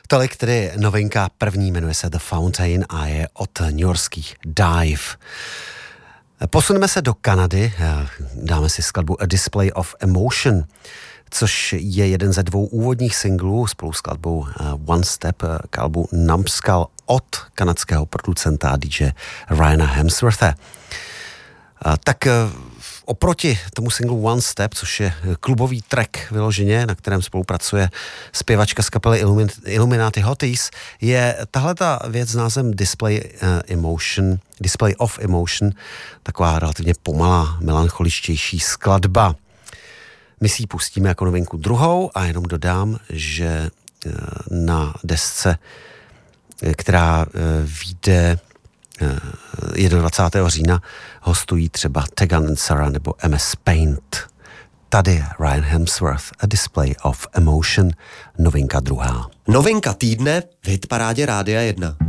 Tolik tedy novinka první, jmenuje se The Fountain a je od newyorských Dive. Posuneme se do Kanady, dáme si skladbu A Display of Emotion, což je jeden ze dvou úvodních singlů spolu s skladbou One Step k albu Numbskull od kanadského producenta DJ Ryana Hemsworthe. Tak oproti tomu singlu One Step, což je klubový track vyloženě, na kterém spolupracuje zpěvačka z kapely Illuminati Hotties, je tahleta věc s názvem Display of Emotion, taková relativně pomalá, melancholičtější skladba. My si ji pustíme jako novinku druhou a jenom dodám, že na desce, která vyjde 21. října, hostují třeba Tegan and Sara nebo MS Paint. Tady Ryan Hemsworth, A Display of Emotion, novinka druhá. Novinka týdne v hitparádě Rádia 1.